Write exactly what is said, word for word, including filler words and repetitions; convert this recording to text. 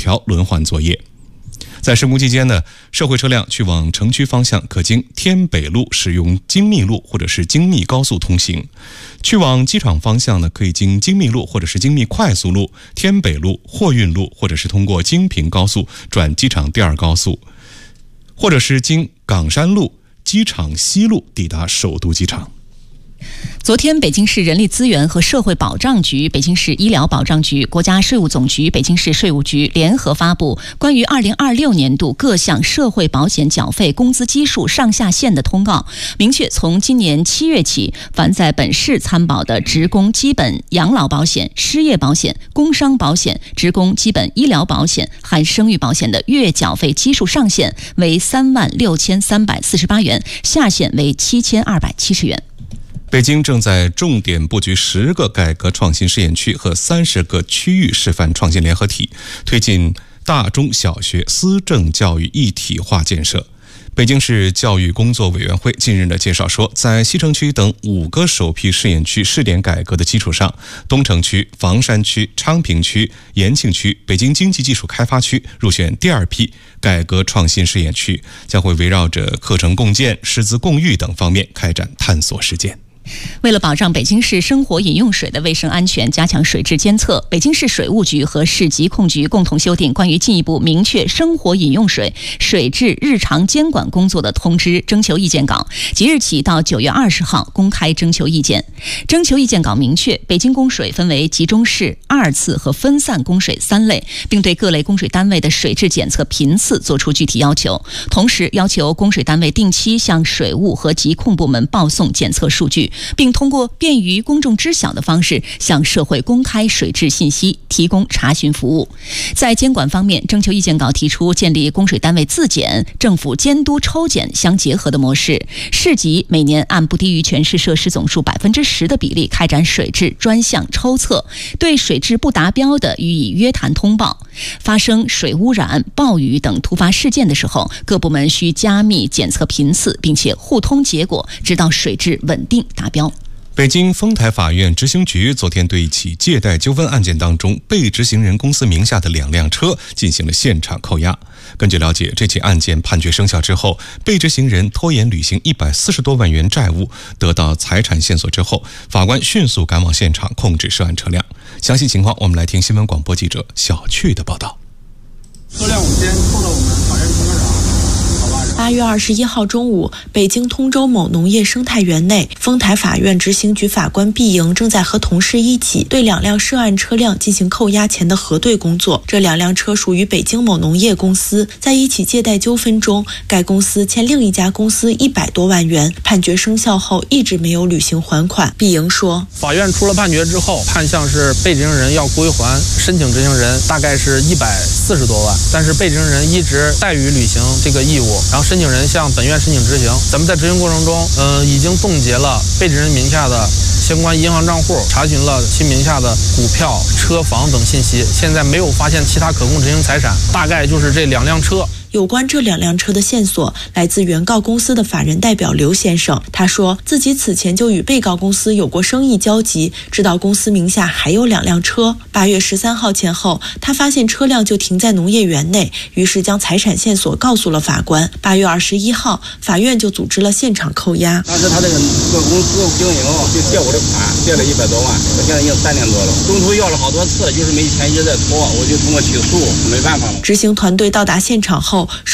条轮换作业。在施工期间呢，社会车辆去往城区方向可经天北路使用精密路或者是精密高速通行；去往机场方向呢，可以经精密路或者是精密快速路、天北路、货运路，或者是通过京平高速转机场第二高速，或者是经岗山路、机场西路抵达首都机场。 昨天，北京市人力资源和社会保障局、北京市医疗保障局、国家税务总局、北京市税务局联合发布关于二零二六年度各项社会保险缴费工资基数上下限的通告，明确从今年七月起，凡在本市参保的职工基本养老保险、失业保险、工伤保险、职工基本医疗保险含生育保险的月缴费基数上限为三万六千三百四十八元，下限为七千二百七十元。 北京正在重点布局十个改革创新试验区和三十个区域示范创新联合体，推进大中小学思政教育一体化建设。北京市教育工作委员会近日的介绍说，在西城区等五个首批试验区试点改革的基础上，东城区、房山区、昌平区、延庆区、北京经济技术开发区入选第二批改革创新试验区，将会围绕着课程共建、师资共育等方面开展探索实践。 为了保障北京市生活饮用水的卫生安全，加强水质监测，北京市水务局和市疾控局共同修订关于进一步明确生活饮用水水质日常监管工作的通知征求意见稿，即日起到九月二十号公开征求意见。征求意见稿明确，北京供水分为集中式、二次和分散供水三类，并对各类供水单位的水质检测频次作出具体要求，同时要求供水单位定期向水务和疾控部门报送检测数据，并通过便于公众知晓的方式向社会公开水质信息，提供查询服务。在监管方面，征求意见稿提出建立供水单位自检、政府监督抽检相结合的模式，市级每年按不低于全市设施总数百分之十的比例开展水质专项抽测，对水质不达标的予以约谈通报。发生水污染、暴雨等突发事件的时候，各部门需加密检测频次，并且互通结果，直到水质稳定达标。 北京丰台法院执行局昨天对一起借贷纠纷案件当中被执行人公司名下的两辆车进行了现场扣押。根据了解，这起案件判决生效之后，被执行人拖延履行一百四十多万元债务，得到财产线索之后，法官迅速赶往现场控制涉案车辆。详细情况，我们来听新闻广播记者小趣的报道。 车辆我们先扣到我们法院停车场。 八月二十一号中午，北京通州某农业生态园内，丰台法院执行局法官毕莹正在和同事一起对两辆涉案车辆进行扣押前的核对工作。这两辆车属于北京某农业公司，在一起借贷纠纷中，该公司欠另一家公司一百多万元，判决生效后一直没有履行还款。毕莹说， 法院出了判决之后，判项是被执行人要归还申请执行人大概是一百四十多万，但是被执行人一直怠于履行这个义务，然后申请人向本院申请执行。咱们在执行过程中，呃，已经冻结了被执行人名下的相关银行账户，查询了其名下的股票、车房等信息，现在没有发现其他可供执行财产，大概就是这两辆车。 有关这两辆车的线索来自原告公司的法人代表刘先生，他说自己此前就与被告公司有过生意交集，知道公司名下还有两辆车。八月十三号前后，他发现车辆就停在农业园内，于是将财产线索告诉了法官。八月二十一号，法院就组织了现场扣押。 当时他这个做公司经营就借我的款，借了一百多万，我现在已经三年多了，中途要了好多次，就是没钱一直在拖，我就通过起诉，没办法了。 执行团队到达现场后，